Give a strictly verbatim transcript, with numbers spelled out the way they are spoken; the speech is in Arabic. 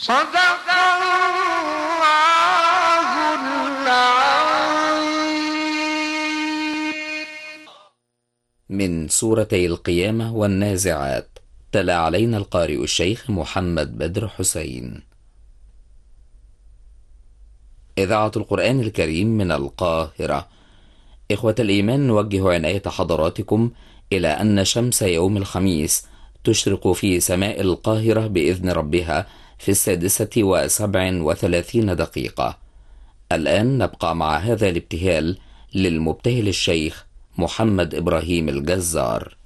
صدق الله العظيم. من سورتي القيامة والنازعات، تلا علينا القارئ الشيخ محمد بدر حسين. إذاعة القرآن الكريم من القاهرة. إخوة الإيمان، نوجه عناية حضراتكم إلى أن شمس يوم الخميس تشرق في سماء القاهرة بإذن ربها في السادسة وسبع وثلاثين دقيقة. الآن نبقى مع هذا الابتهال للمبتهل الشيخ محمد إبراهيم الجزار.